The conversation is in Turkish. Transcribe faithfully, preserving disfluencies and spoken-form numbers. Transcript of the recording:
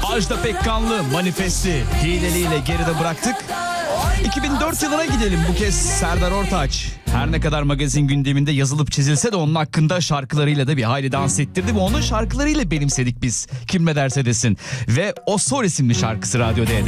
Ajda Pekkanlı Manifesti hileliyle geride bıraktık. iki bin dört yılına gidelim bu kez. Serdar Ortaç. Her ne kadar magazin gündeminde yazılıp çizilse de onun hakkında şarkılarıyla da bir hayli dans ettirdi ve onun şarkılarıyla benimsedik biz. Kim ne derse desin. Ve O Sor isimli şarkısı Radyo D'de.